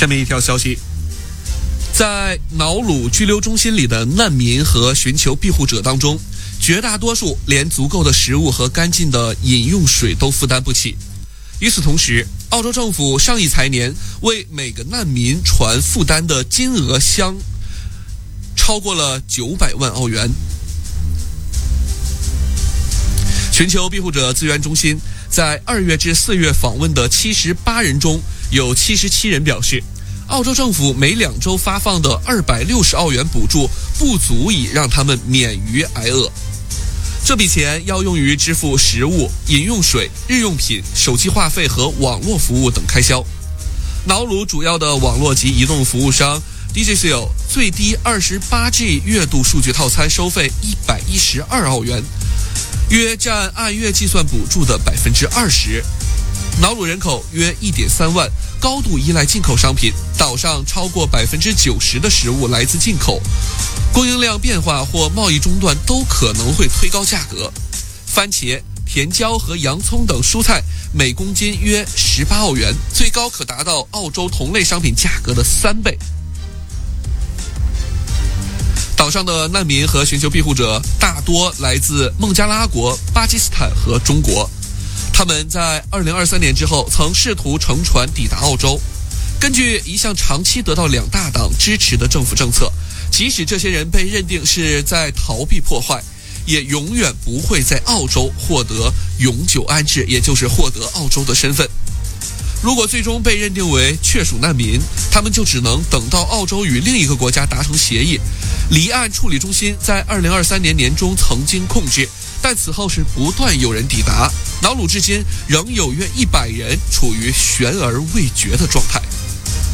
下面一条消息，在瑙鲁拘留中心里的难民和寻求庇护者当中，绝大多数连足够的食物和干净的饮用水都负担不起。与此同时，澳洲政府上一财年为每个难民船负担的金额超过了900万澳元。寻求庇护者资源中心在2月至4月访问的78人中，有77人表示，澳洲政府每2周发放的260澳元补助不足以让他们免于挨饿。这笔钱要用于支付食物、饮用水、日用品、手机话费和网络服务等开销。瑙鲁主要的网络及移动服务商 Digicel 最低 28G 月度数据套餐收费112澳元，约占按月计算补助的20%。瑙鲁人口约1.3万，高度依赖进口商品，岛上超过90%的食物来自进口，供应量变化或贸易中断都可能会推高价格。番茄、甜椒和洋葱等蔬菜每公斤约18澳元，最高可达到澳洲同类商品价格的3倍。岛上的难民和寻求庇护者大多来自孟加拉国、巴基斯坦和中国，他们在2023年之后曾试图乘船抵达澳洲。根据一项长期得到2大党支持的政府政策，即使这些人被认定是在逃避破坏，也永远不会在澳洲获得永久安置，也就是获得澳洲的身份。如果最终被认定为确属难民，他们就只能等到澳洲与另一个国家达成协议。离岸处理中心在2023年年中曾经控制，但此后是不断有人抵达。瑙鲁至今仍有约100人处于悬而未决的状态。